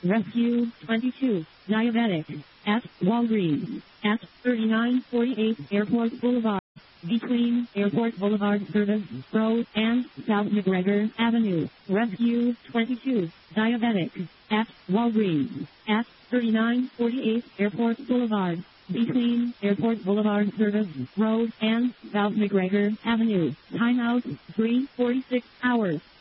Rescue 22, diabetic, at Walgreens, at 3948 Airport Boulevard, between Airport Boulevard Service Road and South McGregor Avenue. Rescue 22, diabetic, at Walgreens, at 3948 Airport Boulevard, between Airport Boulevard Service Road and South McGregor Avenue. Timeout 3:46 hours.